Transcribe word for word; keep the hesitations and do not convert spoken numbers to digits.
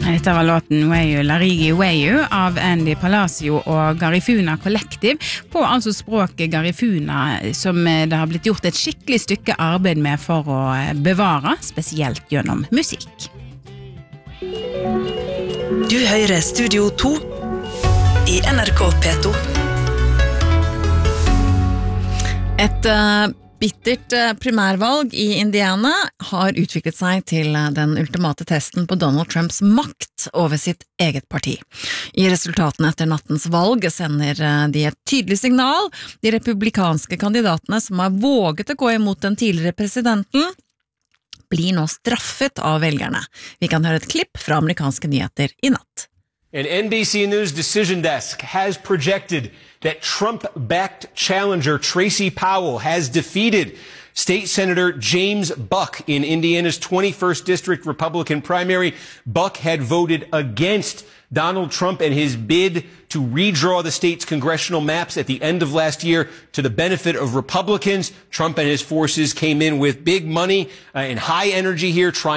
Dette var låten Wayu Larigi Wayu av Andy Palacio og Garifuna Collective på altså språket Garifuna som det har blitt gjort et skikkelig stykke arbeid med for å bevare, spesielt gjennom musikk. Du hører Studio to i N R K P to. Et uh, bittert uh, primærvalg i Indiana har utviklet seg til uh, den ultimate testen på Donald Trumps makt over sitt eget parti. I resultatene etter nattens valg sender uh, de et tydelig signal. De republikanske kandidatene som har våget å gå imot den tidligere presidenten, blir nå straffet av velgerne. Vi kan høre et klipp fra amerikanske nyheter i natt. An N B C News decision desk has projected that Trump-backed challenger Tracy Powell has defeated State Senator James Buck in Indiana's twenty-first District Republican primary. Buck had voted against Donald Trump and his bid to redraw the state's congressional maps at the end of last year to the benefit of Republicans. Trump and his forces came in with big money uh, and high energy here trying